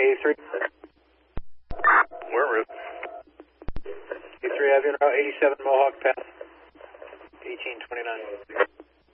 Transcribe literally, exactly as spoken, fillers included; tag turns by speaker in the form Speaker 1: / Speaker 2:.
Speaker 1: eighty-three.
Speaker 2: Where is
Speaker 1: eighty-three Avenue Route eighty-seven Mohawk Pass, eighteen twenty-nine.